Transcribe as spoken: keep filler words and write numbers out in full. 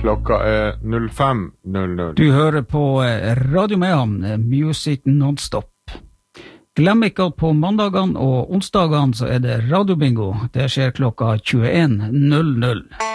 Klokka er null fem null null. Du hører på Radio Mehamn, Music Non-Stop. Glem ikke at på mandagene og onsdagene så er det radiobingo. Det skjer klokka tjueen null null.